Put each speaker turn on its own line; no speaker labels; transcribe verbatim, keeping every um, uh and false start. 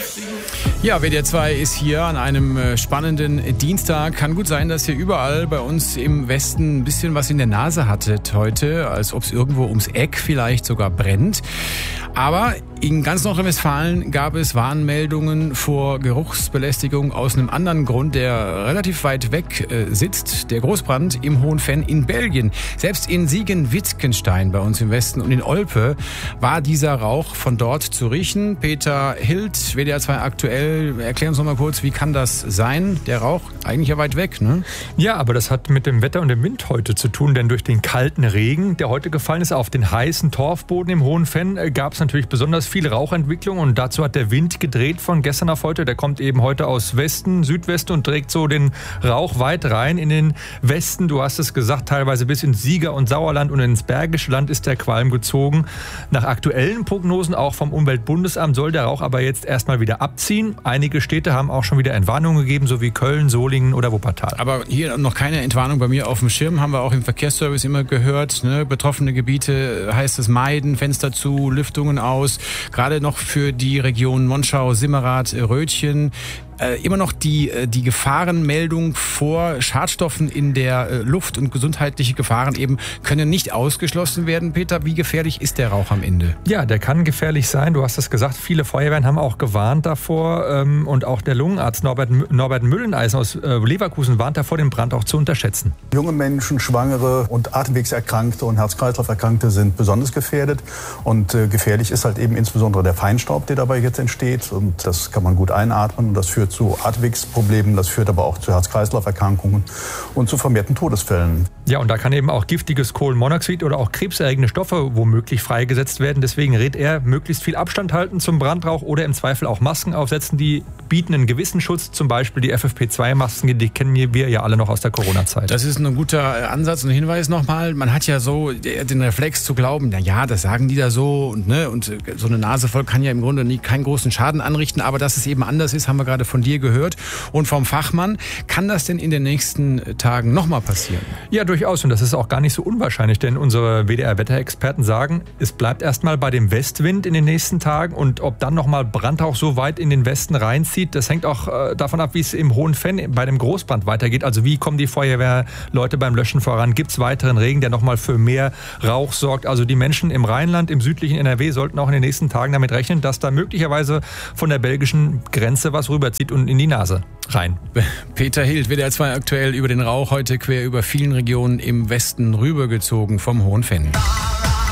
Ja, W D R zwei ist hier an einem äh, spannenden Dienstag. Kann gut sein, dass ihr überall bei uns im Westen ein bisschen was in der Nase hattet heute, als ob es irgendwo ums Eck vielleicht sogar brennt. Aber in ganz Nordrhein-Westfalen gab es Warnmeldungen vor Geruchsbelästigung aus einem anderen Grund, der relativ weit weg äh, sitzt. Der Großbrand im Hohen Venn in Belgien. Selbst in Siegen-Wittgenstein bei uns im Westen und in Olpe war dieser Rauch von dort zu riechen. Peter Hild, W D R zwei aktuell, erklär uns noch mal kurz, wie kann das sein? Der Rauch eigentlich ja weit weg, ne?
Ja, aber das hat mit dem Wetter und dem Wind heute zu tun, denn durch den kalten Regen, der heute gefallen ist auf den heißen Torfboden im Hohen Venn, gab es natürlich besonders viel Rauchentwicklung und dazu hat der Wind gedreht von gestern auf heute. Der kommt eben heute aus Westen, Südwesten und trägt so den Rauch weit rein in den Westen. Du hast es gesagt, teilweise bis ins Sieger- und Sauerland und ins Bergische Land ist der Qualm gezogen. Nach aktuellen Prognosen, auch vom Umweltbundesamt, soll der Rauch aber jetzt erstmal wieder abziehen. Einige Städte haben auch schon wieder Entwarnungen gegeben, so wie Köln, Solingen oder Wuppertal.
Aber hier noch keine Entwarnung bei mir auf dem Schirm, haben wir auch im Verkehrsservice immer gehört. Ne? Betroffene Gebiete heißt es meiden, Fenster zu, Lüftungen aus. Gerade noch für die Region Monschau, Simmerath, Rötchen. Äh, immer noch die, die Gefahrenmeldung vor Schadstoffen in der äh, Luft und gesundheitliche Gefahren eben können nicht ausgeschlossen werden. Peter, wie gefährlich ist der Rauch am Ende?
Ja, der kann gefährlich sein. Du hast es gesagt, viele Feuerwehren haben auch gewarnt davor. Ähm, und auch der Lungenarzt Norbert, Norbert Mülleneisen aus äh, Leverkusen warnt davor, den Brand auch zu unterschätzen.
Junge Menschen, Schwangere und Atemwegserkrankte und Herz-Kreislauf-Erkrankte sind besonders gefährdet. Und äh, gefährlich ist halt eben insbesondere der Feinstaub, der dabei jetzt entsteht. Und das kann man gut einatmen und das führt zu Atemwegsproblemen, das führt aber auch zu Herz-Kreislauf-Erkrankungen und zu vermehrten Todesfällen.
Ja, und da kann eben auch giftiges Kohlenmonoxid oder auch krebserregende Stoffe womöglich freigesetzt werden. Deswegen rät er, möglichst viel Abstand halten zum Brandrauch oder im Zweifel auch Masken aufsetzen. Die bieten einen gewissen Schutz, zum Beispiel die F F P zwei Masken, die kennen wir ja alle noch aus der Corona-Zeit.
Das ist ein guter Ansatz und Hinweis nochmal. Man hat ja so den Reflex zu glauben, na ja, das sagen die da so und, ne, und so eine Nase voll kann ja im Grunde nie keinen großen Schaden anrichten, aber dass es eben anders ist, haben wir gerade von dir gehört und vom Fachmann. Kann das denn in den nächsten Tagen nochmal passieren?
Ja, durchaus. Und das ist auch gar nicht so unwahrscheinlich, denn unsere W D R-Wetterexperten sagen, es bleibt erstmal bei dem Westwind in den nächsten Tagen und ob dann nochmal Brandrauch so weit in den Westen reinzieht, das hängt auch äh, davon ab, wie es im Hohen Venn bei dem Großbrand weitergeht. Also wie kommen die Feuerwehrleute beim Löschen voran? Gibt es weiteren Regen, der nochmal für mehr Rauch sorgt? Also die Menschen im Rheinland, im südlichen N R W sollten auch in den nächsten Tagen damit rechnen, dass da möglicherweise von der belgischen Grenze was rüberzieht und in die Nase rein.
Peter Hild, W D R zwei aktuell über den Rauch, heute quer über vielen Regionen im Westen rübergezogen vom Hohen Venn.